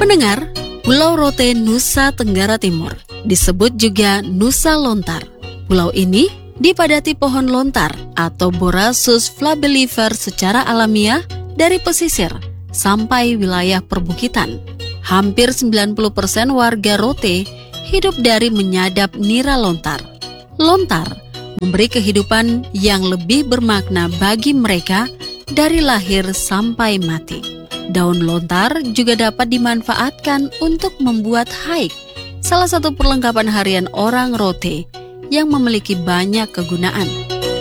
Pendengar, Pulau Rote, Nusa Tenggara Timur disebut juga Nusa Lontar. Pulau ini dipadati pohon lontar atau Borassus flabellifer secara alamiah dari pesisir sampai wilayah perbukitan. Hampir 90% warga Rote hidup dari menyadap nira lontar. Lontar memberi kehidupan yang lebih bermakna bagi mereka dari lahir sampai mati. Daun lontar juga dapat dimanfaatkan untuk membuat haik, salah satu perlengkapan harian orang Rote yang memiliki banyak kegunaan.